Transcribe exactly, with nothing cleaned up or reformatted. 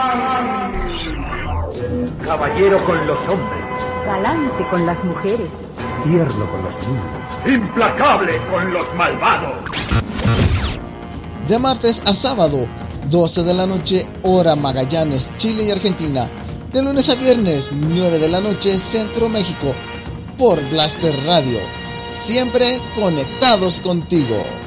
Caballero con los hombres. Galante con las mujeres. Tierno con los niños. Implacable con los malvados. De martes a sábado, doce de la noche, hora Magallanes, Chile y Argentina. De lunes a viernes, nueve de la noche, Centro México. Por Blaster Radio. Siempre conectados contigo.